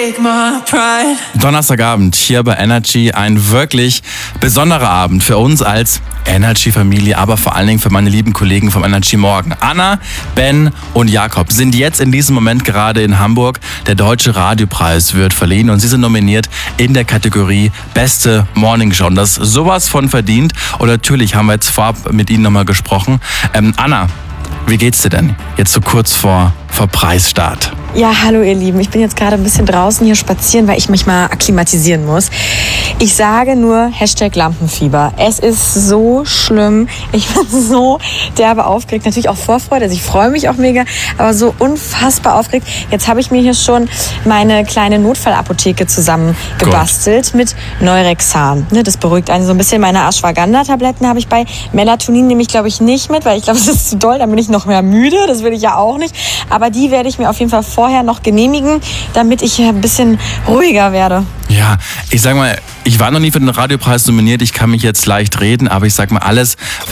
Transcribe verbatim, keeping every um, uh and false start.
Donnerstagabend hier bei Energy, ein wirklich besonderer Abend für uns als Energy-Familie, aber vor allen Dingen für meine lieben Kollegen vom Energy Morgen. Anna, Ben und Jakob sind jetzt in diesem Moment gerade in Hamburg. Der Deutsche Radiopreis wird verliehen und sie sind nominiert in der Kategorie Beste Morning Show. Und das ist sowas von verdient. Und natürlich haben wir jetzt vorab mit Ihnen nochmal gesprochen. Ähm, Anna, wie geht's dir denn jetzt so kurz vor, vor Preisstart? Ja, hallo ihr Lieben. Ich bin jetzt gerade ein bisschen draußen hier spazieren, weil ich mich mal akklimatisieren muss. Ich sage nur Hashtag Lampenfieber. Es ist so schlimm. Ich bin so derbe aufgeregt. Natürlich auch Vorfreude. Also ich freue mich auch mega, aber so unfassbar aufgeregt. Jetzt habe ich mir hier schon meine kleine Notfallapotheke zusammen gebastelt Gott. mit Neurexan. Das beruhigt einen so ein bisschen. Meine Ashwagandha-Tabletten habe ich bei. Melatonin nehme ich, glaube ich, nicht mit, weil ich glaube, das ist zu doll. Dann bin ich noch mehr müde. Das will ich ja auch nicht. Aber die werde ich mir auf jeden Fall vorstellen. vorher noch genehmigen, damit ich ein bisschen ruhiger werde. Ja, ich sag mal, ich war noch nie für den Radiopreis nominiert, ich kann mich jetzt leicht reden, aber ich sag mal, alles,